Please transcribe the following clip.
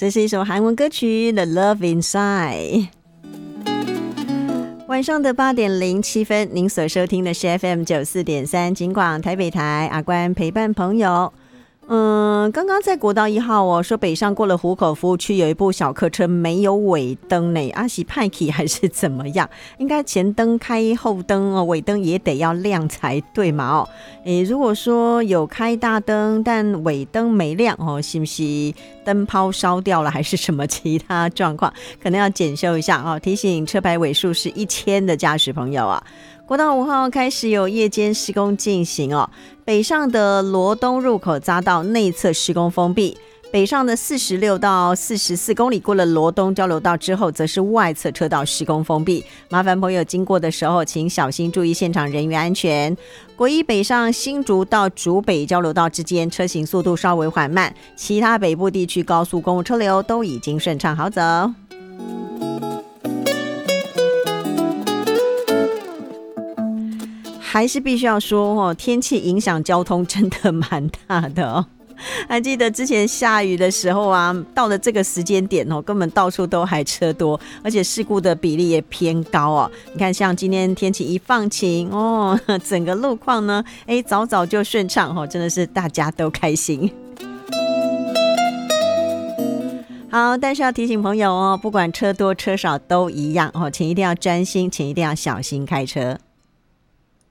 这是一首韩文歌曲《The Love Inside》。晚上的8:07，您所收听的是 FM 94.3警广台北台，阿关陪伴朋友。刚刚在国道1号说北上过了湖口服务区有一部小客车没有尾灯呢，阿喜派克还是怎么样？应该前灯开后灯尾灯也得要亮才对嘛如果说有开大灯但尾灯没亮是不是灯泡烧掉了还是什么其他状况？可能要检修一下提醒车牌尾数是1000的驾驶朋友啊。国道5号开始有夜间施工进行北上的罗东入口匝道内侧施工封闭，北上的46到44公里过了罗东交流道之后，则是外侧车道施工封闭，麻烦朋友经过的时候请小心注意现场人员安全。国一北上新竹到竹北交流道之间车行速度稍微缓慢，其他北部地区高速公路车流都已经顺畅好走。还是必须要说天气影响交通真的蛮大的还记得之前下雨的时候到了这个时间点根本到处都还车多，而且事故的比例也偏高你看像今天天气一放晴整个路况呢早早就顺畅真的是大家都开心。好，但是要提醒朋友不管车多车少都一样请一定要专心，请一定要小心开车。